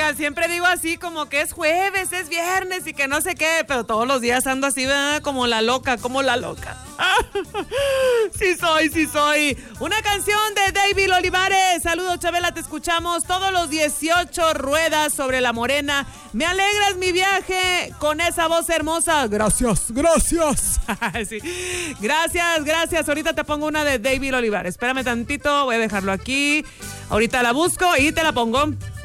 amiga, siempre digo así como que es jueves, es viernes y que no sé qué, pero todos los días ando así, ¿verdad? Como la loca. Sí soy. Una canción de David Olivares. Saludos, Chabela, te escuchamos todos los 18 ruedas sobre la morena. Me alegras mi viaje con esa voz hermosa. Gracias. Sí. Gracias. Ahorita te pongo una de David Olivares. Espérame tantito, voy a dejarlo aquí. Ahorita la busco y te la pongo.